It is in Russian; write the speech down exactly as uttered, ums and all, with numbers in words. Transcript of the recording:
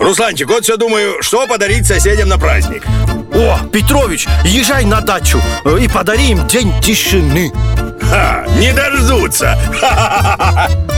Русланчик, вот все думаю, что подарить соседям на праздник. О, Петрович, езжай на дачу и подари им день тишины. Ха, не дождутся. Ха-ха-ха-ха.